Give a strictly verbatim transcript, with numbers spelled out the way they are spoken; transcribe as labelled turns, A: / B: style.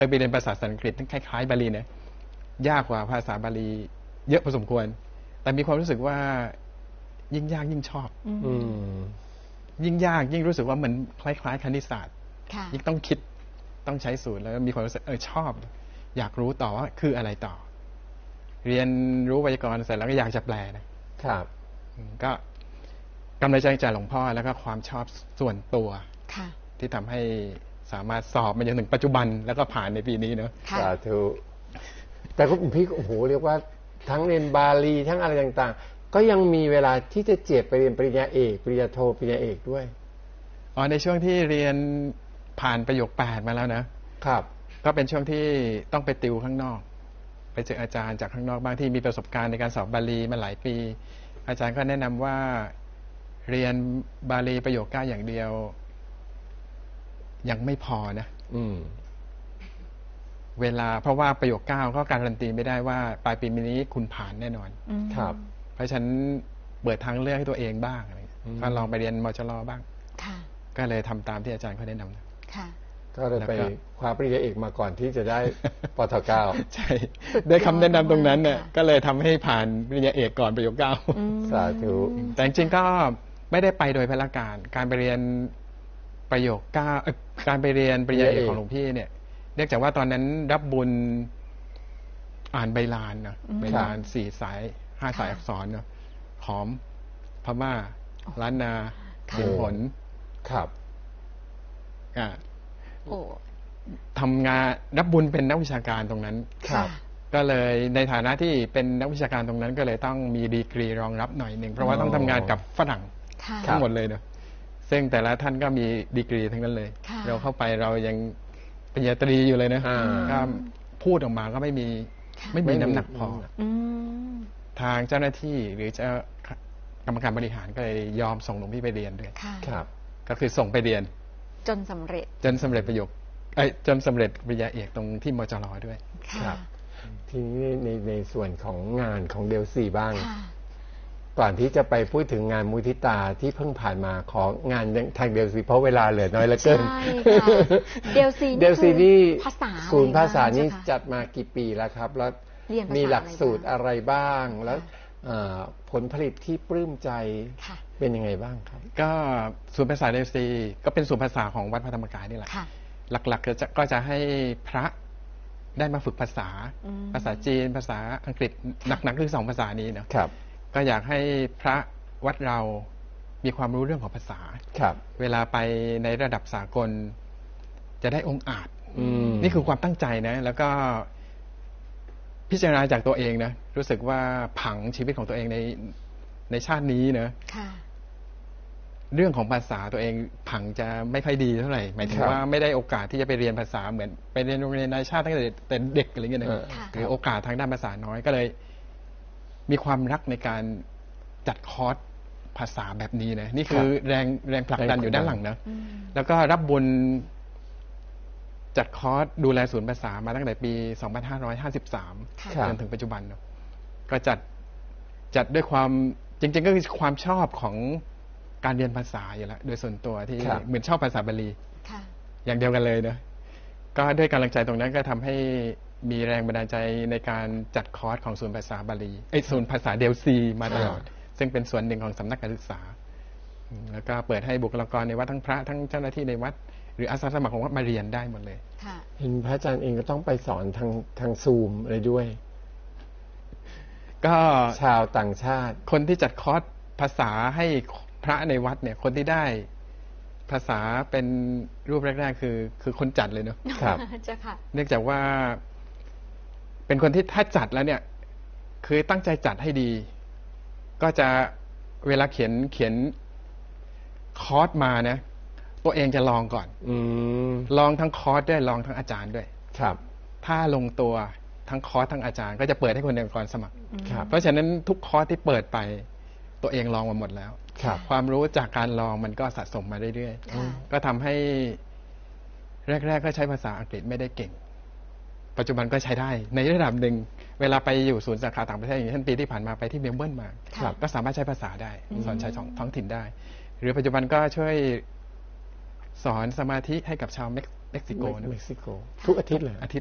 A: ยไปเรียนภาษาสันสกฤตคล้ายๆบาลีนะยากกว่าภาษาบาลีเยอะพอสมควรแต่มีความรู้สึกว่ายิ่งยากยิ่งชอบอืมยิ่งยากยิ่งรู้สึกว่ามันคล้ายๆคณิตศาสตร์ยิ่งต้องคิดต้องใช้สูตรแล้วมีความรู้สึกเออชอบอยากรู้ต่อว่าคืออะไรต่อเรียนรู้ไวยากรณ์เสร็จแล้วก็อยากจะแปลนะครับก็กำลังใจจากหลวงพ่อแล้วก็ความชอบส่วนตัวที่ทำให้สามารถสอบมาจนถึงปัจจุบันแล้วก็ผ่านในปีนี้เนอะ
B: สาธุแต่ก็พี่โอ้โหเรียกว่าทั้งเรียนบาลีทั้งอะไรต่างๆก็ยังมีเวลาที่จะเจ็บไปเรียนปริญญาเอกปริญญาโทปริญญาเอกด้วย
A: อ๋อในช่วงที่เรียนผ่านประโยคแปดมาแล้วนะครับก็เป็นช่วงที่ต้องไปติวข้างนอกไปเจออาจารย์จากข้างนอกบ้างที่มีประสบการณ์ในการสอบบาลีมาหลายปีอาจารย์ก็แนะนำว่าเรียนบาลีประโยคเก้าอย่างเดียวยังไม่พอนะอืมเวลาเพราะว่าประโยคเก้าก็การันตีไม่ได้ว่าปลายปีนี้คุณผ่านแน่นอนครับเพราะฉะนั้นเปิดทางเลือกให้ตัวเองบ้างก็ลองไปเรียนมชลบ้างก็เลยทำตามที่อาจารย์เขาแนะนำค่ะ
B: ก็เลยไปคว้าปริญญาเอกมาก่อนที่จะได้ปทเก้า
A: ใช่ได้คำแนะนำตรงนั้นเนี่ยก็เลยทำให้ผ่านปริญญาเอกก่อนประโยคเก้า
B: สาธุ
A: แต่จริงๆก็ไม่ได้ไปโดยพละการการไปเรียนประโยคเก้าการไปเรียนปริญญาเอกของหลวงพี่เนี่ยเนื่องจากว่าตอนนั้นรับบุญอ่านใบลานนะใบลานสี่สายห้าสายอักษรเนาะหอมพม่าล้านนาเห็นผล
B: ครับ
A: อ่าทำงานรับบุญเป็นนักวิชาการตรงนั้นครับก็เลยในฐานะที่เป็นนักวิชาการตรงนั้นก็เลยต้องมีดีกรีรองรับหน่อยหนึ่งเพราะว่าต้องทำงานกับฝรั่งทั้งหมดเลยเนาะซึ่งแต่ละท่านก็มีดีกรีทั้งนั้นเลยเราเข้าไปเรายังปริญญาตรีอยู่เลยนะก็พูดออกมาก็ไม่มีไม่มีน้ำหนักพอทางเจ้าหน้าที่หรือเจ้ากรรมการบริหารก็เลยยอมส่งหลวงพี่ไปเรียนด้วยครับก็คือส่งไปเรียน
C: จนสำเร็จ
A: จนสำเร็จประโยคไอ้จนสำเร็จปริญญาเอกตรงที่มจรด้วย
B: ครับทีนี้ในในส่วนของงานของเดลซีบ้างก่อนที่จะไปพูดถึงงานมุทิตาที่เพิ่งผ่านมาของงานทางเดลซีเพราะเวลาเหลือน้อยเหลือเกิน
C: เดลซี
B: เดลซีนี่ภาษาศูนย์ภาษานี่จัดมากี่ปีแล้วครับแล้วมีหลักสูตรอะไรบ้างแล้วผลผลิตที่ปลื้มใจเป็นยังไงบ้างครับ
A: ก็ศูนย์ภาษาเดลซีก็เป็นศูนย์ภาษาของวัดพระธรรมกายนี่แหละหลักๆจะก็จะให้พระได้มาฝึกภาษาภาษาจีนภาษาอังกฤษหนักๆคือสองภาษานี้นะครับก็อยากให้พระวัดเรามีความรู้เรื่องของภาษาครับเวลาไปในระดับสากลจะได้องค์อาจนี่คือความตั้งใจนะแล้วก็พิจารณาจากตัวเองนะรู้สึกว่าผังชีวิตของตัวเองในในชาตินี้นะเรื่องของภาษาตัวเองผังจะไม่ค่อยดีเท่าไหร่หมายถึงว่าไม่ได้โอกาสที่จะไปเรียนภาษาเหมือนไปเรียนโรงเรียนนานาชาติตั้งแต่แต่เด็กอะไรเงี้ยนะหรือโอกาสทางด้านภาษาน้อยก็เลยมีความรักในการจัดคอร์สภาษาแบบนี้นะนี่คือแรงแรงผลักดันอยู่ด้านหลังนะแล้วก็รับบุญจัดคอร์สดูแลศูนย์ภาษามาตั้งแต่ปีสองพันห้าร้อยห้าสิบสามจนถึงปัจจุบันเนาะก็จัดจัดด้วยความจริงๆก็คือความชอบของการเรียนภาษาอยู่แล้วโดยส่วนตัวที่เหมือนชอบภาษาบาลีอย่างเดียวกันเลยเนาะก็ด้วยกำลังใจตรงนั้นก็ทำให้มีแรงบันดาลใจในการจัดคอร์สของศูนย์ภาษาบาลีไอ้ศูนย์ภาษาเดลซีมาตลอดซึ่งเป็นส่วนหนึ่งของสำนักการศึกษาแล้วก็เปิดให้บุคลากรในวัดทั้งพระทั้งเจ้าหน้าที่ในวัดหรืออาสาสมัครของวัดมาเรียนได้หมดเลย
B: เห็นพระอาจารย์เองก็ต้องไปสอนทางทางซูมอะไรด้วยก็ชาวต่างชาติ
A: คนที่จัดคอร์สภาษาให้พระในวัดเนี่ยคนที่ได้ภาษาเป็นรูปแรกๆคือคือคนจัดเลยเนาะครับเนื่องจากว่าเป็นคนที่ถ้าจัดแล้วเนี่ยคือตั้งใจจัดให้ดีก็จะเวลาเขียนเขียนคอร์สมานะตัวเองจะลองก่อนอืมลองทั้งคอร์สด้วยลองทั้งอาจารย์ด้วยครับถ้าลงตัวทั้งคอร์สทั้งอาจารย์ก็จะเปิดให้คนเรียนก่อนสมัครครับเพราะฉะนั้นทุกคอร์สที่เปิดไปตัวเองลองมาหมดแล้วความรู้จากการลองมันก็สะสมมาเรื่อยๆก็ทำให้แรกๆก็ใช้ภาษาอังกฤษไม่ได้เก่งปัจจุบันก็ใช้ได้ในระดับหนึ่งเวลาไปอยู่ศูนย์สาขาต่างประเทศอย่างเช่นปีที่ผ่านมาไปที่เมลเบิร์นมาก็สามารถใช้ภาษาได้สอนใช้ท้องถิ่นได้หรือปัจจุบันก็ช่วยสอนสมาธิให้กับชาวเม็กซิโกนะ
B: เม็กซิโก ทุกอาทิตย์เลย
A: อาทิตย์